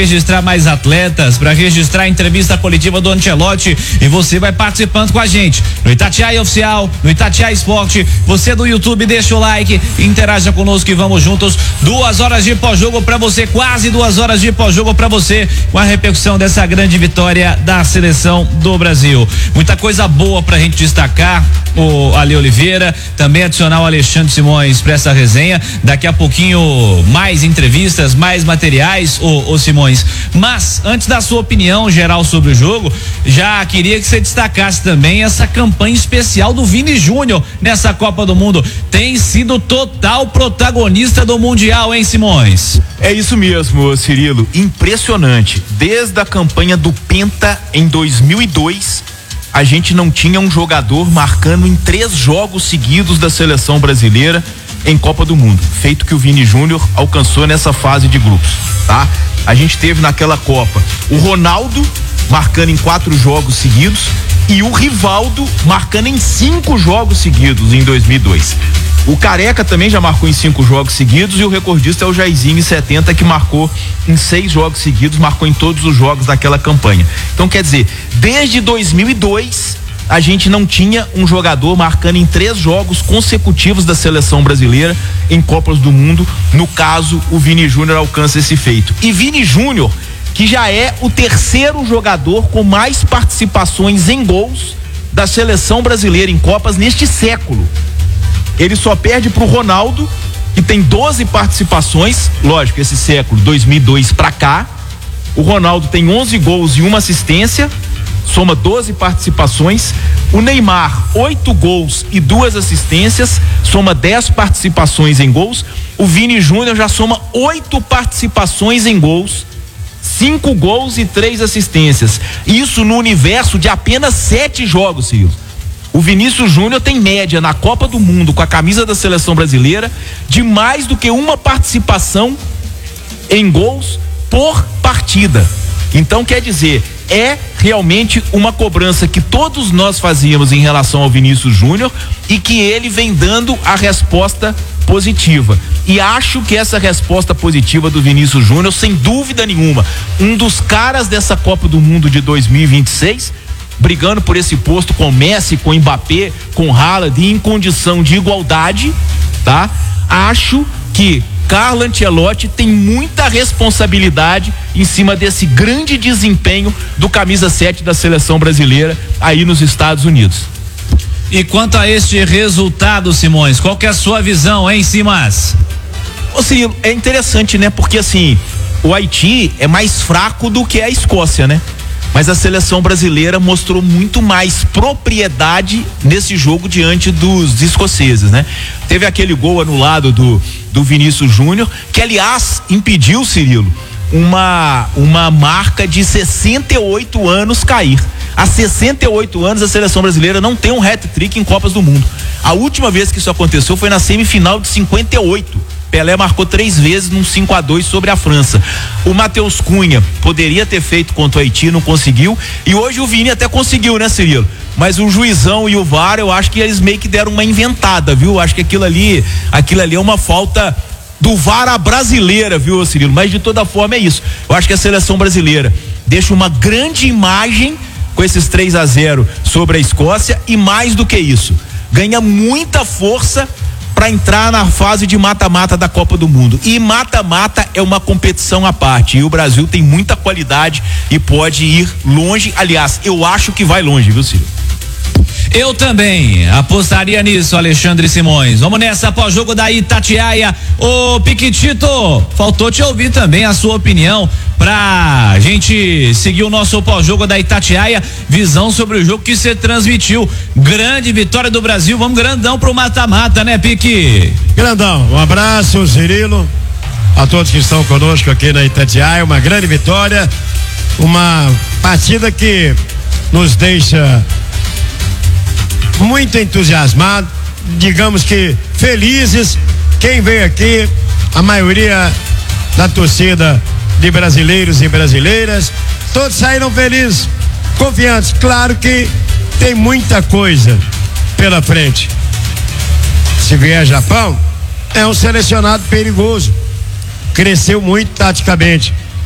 registrar mais atletas, para registrar a entrevista coletiva do Ancelotti, e você vai participando com a gente no Itatiaia Oficial, no Itatiaia Esporte. Você do YouTube, deixa o like, interaja conosco e vamos juntos. 2 horas de pós-jogo para você, quase 2 horas de pós-jogo para você, com a repercussão dessa grande vitória da seleção do Brasil. Muita coisa boa pra gente destacar, o Ale Oliveira, também adicionar o Alexandre Simões para essa resenha. Daqui a pouquinho mais entrevistas, mais materiais, o Simões. Mas antes da sua opinião geral sobre o jogo, já queria que você destacasse também essa campanha especial do Vini Júnior nessa Copa do Mundo. Tem sido total protagonista do Mundial, hein, Simões? É isso mesmo, Cirilo, impressionante. Desde a campanha do Penta em 2002, a gente não tinha um jogador marcando em 3 jogos seguidos da seleção brasileira em Copa do Mundo, feito que o Vini Júnior alcançou nessa fase de grupos, tá? A gente teve naquela Copa o Ronaldo marcando em 4 jogos seguidos e o Rivaldo marcando em 5 jogos seguidos em 2002. O Careca também já marcou em 5 jogos seguidos e o recordista é o Jairzinho em 70, que marcou em 6 jogos seguidos, marcou em todos os jogos daquela campanha. Então, quer dizer, desde 2002 a gente não tinha um jogador marcando em 3 jogos consecutivos da seleção brasileira em Copas do Mundo. No caso, o Vini Júnior alcança esse feito. E Vini Júnior, que já é o 3º jogador com mais participações em gols da seleção brasileira em Copas neste século. Ele só perde pro Ronaldo, que tem 12 participações, lógico, esse século, 2002 pra cá. O Ronaldo tem 11 gols e 1 assistência, soma 12 participações. O Neymar, 8 gols e 2 assistências, soma 10 participações em gols. O Vini Júnior já soma 8 participações em gols, 5 gols e 3 assistências. Isso no universo de apenas 7 jogos, Silvio. O Vinícius Júnior tem média na Copa do Mundo com a camisa da seleção brasileira de mais do que 1 participação em gols por partida. Então, quer dizer, é realmente uma cobrança que todos nós fazíamos em relação ao Vinícius Júnior e que ele vem dando a resposta positiva. E acho que essa resposta positiva do Vinícius Júnior, sem dúvida nenhuma, um dos caras dessa Copa do Mundo de 2026, brigando por esse posto com Messi, com Mbappé, com Haaland, em condição de igualdade, tá? Acho que Carlo Ancelotti tem muita responsabilidade em cima desse grande desempenho do camisa 7 da seleção brasileira aí nos Estados Unidos. E quanto a este resultado, Simões, qual que é a sua visão, hein, Simas? Ô Cirilo, é interessante, né? Porque assim, o Haiti é mais fraco do que a Escócia, né? Mas a seleção brasileira mostrou muito mais propriedade nesse jogo diante dos escoceses, né? Teve aquele gol anulado do Vinícius Júnior, que aliás impediu, Cirilo, uma marca de 68 anos cair. Há 68 anos a seleção brasileira não tem um hat-trick em Copas do Mundo. A última vez que isso aconteceu foi na semifinal de 58. Pelé marcou 3 vezes num 5-2 sobre a França. O Matheus Cunha poderia ter feito contra o Haiti, não conseguiu. E hoje o Vini até conseguiu, né, Cirilo? Mas o juizão e o VAR, eu acho que eles meio que deram uma inventada, viu? Acho que aquilo ali é uma falta do VAR à brasileira, viu, Cirilo? Mas de toda forma é isso. Eu acho que a seleção brasileira deixa uma grande imagem com esses 3-0 sobre a Escócia e mais do que isso, ganha muita força para entrar na fase de mata-mata da Copa do Mundo. E mata-mata é uma competição à parte. E o Brasil tem muita qualidade e pode ir longe. Aliás, eu acho que vai longe, viu, Ciro? Eu também apostaria nisso, Alexandre Simões. Vamos nessa pós-jogo da Itatiaia. Ô Piquitito, faltou te ouvir também a sua opinião pra gente seguir o nosso pós-jogo da Itatiaia, visão sobre o jogo que você transmitiu. Grande vitória do Brasil, vamos grandão pro mata-mata, né, Pique? Grandão, um abraço, Cirilo, a todos que estão conosco aqui na Itatiaia, uma grande vitória, uma partida que nos deixa muito entusiasmado, digamos que felizes. Quem veio aqui, a maioria da torcida de brasileiros e brasileiras, todos saíram felizes, confiantes. Claro que tem muita coisa pela frente. Se vier Japão, é um selecionado perigoso, cresceu muito taticamente,